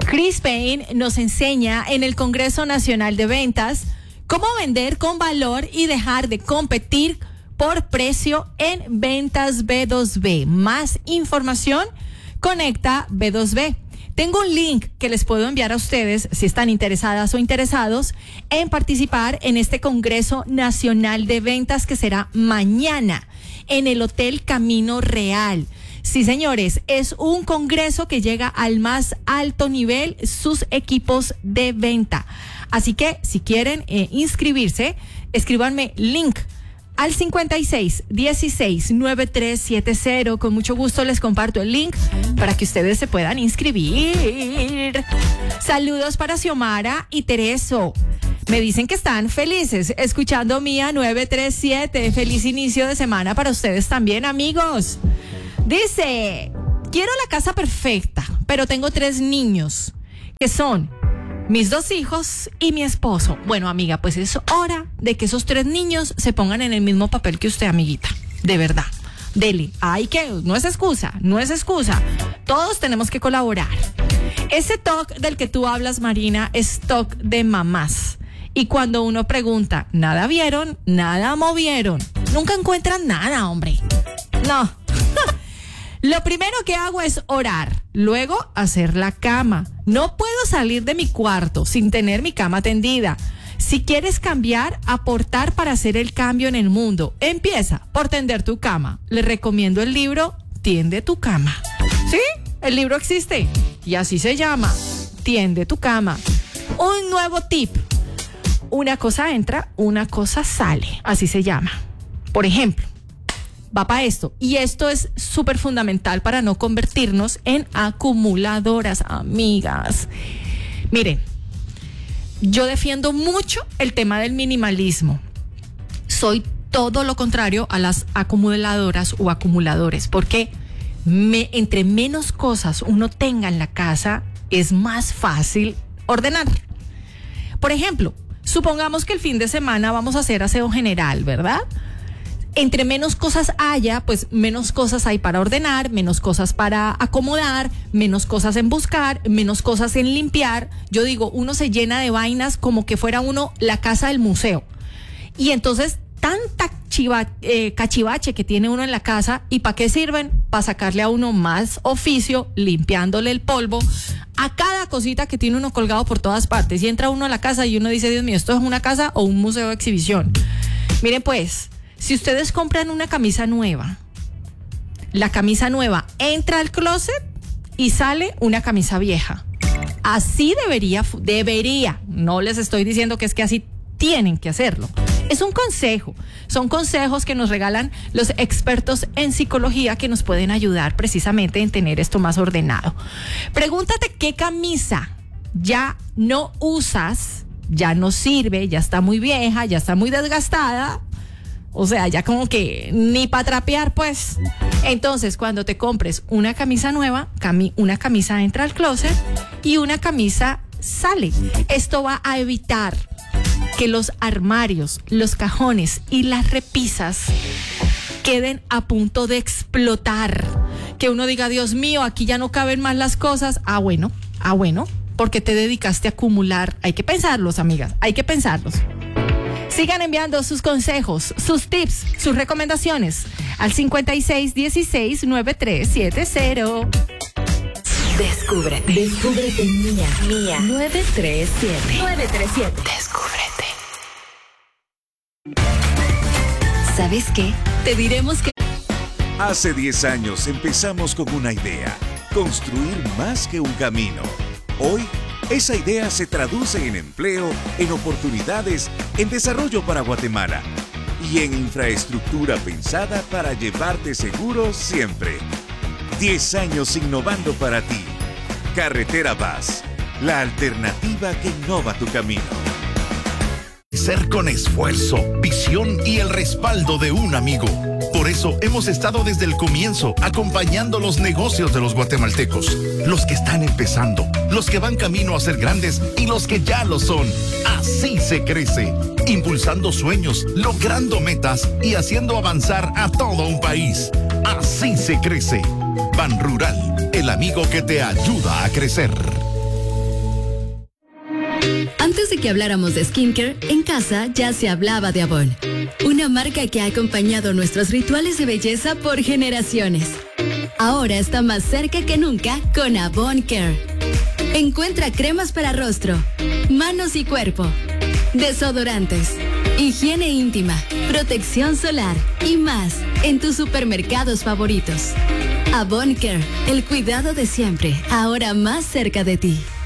Chris Payne nos enseña en el Congreso Nacional de Ventas cómo vender con valor y dejar de competir por precio en Ventas B2B. Más información, conecta B2B. Tengo un link que les puedo enviar a ustedes si están interesadas o interesados en participar en este Congreso Nacional de Ventas que será mañana en el Hotel Camino Real. Sí, señores, es un congreso que llega al más alto nivel, sus equipos de venta. Así que si quieren inscribirse, escríbanme link al 56169370. Con mucho gusto les comparto el link para que ustedes se puedan inscribir. Saludos para Xiomara y Tereso. Me dicen que están felices escuchando Mía 937. Feliz inicio de semana para ustedes también, amigos. Dice, quiero la casa perfecta, pero tengo 3 niños, que son mis 2 hijos y mi esposo. Bueno, amiga, pues es hora de que esos 3 niños se pongan en el mismo papel que usted, amiguita. De verdad. Dele. Ay, que no es excusa, no es excusa. Todos tenemos que colaborar. Ese TOC del que tú hablas, Marina, es TOC de mamás. Y cuando uno pregunta, ¿nada vieron? ¿Nada movieron? Nunca encuentran nada, hombre. No. Lo primero que hago es orar, luego hacer la cama. No puedo salir de mi cuarto sin tener mi cama tendida. Si quieres cambiar, aportar para hacer el cambio en el mundo, empieza por tender tu cama. Les recomiendo el libro Tiende tu cama. ¿Sí? El libro existe y así se llama, Tiende tu cama. Un nuevo tip. Una cosa entra, una cosa sale. Así se llama. Por ejemplo, va para esto. Y esto es súper fundamental para no convertirnos en acumuladoras, amigas. Miren, yo defiendo mucho el tema del minimalismo. Soy todo lo contrario a las acumuladoras o acumuladores, porque entre menos cosas uno tenga en la casa, es más fácil ordenar. Por ejemplo, supongamos que el fin de semana vamos a hacer aseo general, ¿verdad? Entre menos cosas haya, pues menos cosas hay para ordenar, menos cosas para acomodar, menos cosas en buscar, menos cosas en limpiar. Yo digo, uno se llena de vainas como que fuera uno la casa del museo. Y entonces, tanta cachivache que tiene uno en la casa, ¿y para qué sirven? Para sacarle a uno más oficio, limpiándole el polvo a cada cosita que tiene uno colgado por todas partes. Y entra uno a la casa y uno dice, Dios mío, ¿esto es una casa o un museo de exhibición? Miren pues, si ustedes compran una camisa nueva, la camisa nueva entra al closet y sale una camisa vieja. Así debería, no les estoy diciendo que es que así tienen que hacerlo. Es un consejo, son consejos que nos regalan los expertos en psicología que nos pueden ayudar precisamente en tener esto más ordenado. Pregúntate qué camisa ya no usas, ya no sirve, ya está muy vieja, ya está muy desgastada. O sea, ya como que ni para trapear, pues. Entonces, cuando te compres una camisa nueva, una camisa entra al closet y una camisa sale. Esto va a evitar que los armarios, los cajones y las repisas queden a punto de explotar. Que uno diga, Dios mío, aquí ya no caben más las cosas. Ah, bueno, porque te dedicaste a acumular. Hay que pensarlos, amigas, hay que pensarlos. Sigan enviando sus consejos, sus tips, sus recomendaciones al 56169370. Descúbrete Mía 937. Descúbrete. ¿Sabes qué? Te diremos que Hace 10 años empezamos con una idea, construir más que un camino. Hoy, esa idea se traduce en empleo, en oportunidades, en desarrollo para Guatemala y en infraestructura pensada para llevarte seguro siempre. 10 años innovando para ti. Carretera Vaz, la alternativa que innova tu camino. Ser con esfuerzo, visión y el respaldo de un amigo. Por eso hemos estado desde el comienzo acompañando los negocios de los guatemaltecos, los que están empezando, los que van camino a ser grandes y los que ya lo son. Así se crece, impulsando sueños, logrando metas y haciendo avanzar a todo un país. Así se crece. Ban Rural, el amigo que te ayuda a crecer. Antes de que habláramos de skincare, en casa ya se hablaba de Avon, una marca que ha acompañado nuestros rituales de belleza por generaciones. Ahora está más cerca que nunca con Avon Care. Encuentra cremas para rostro, manos y cuerpo, desodorantes, higiene íntima, protección solar y más en tus supermercados favoritos. Avon Care, el cuidado de siempre, ahora más cerca de ti.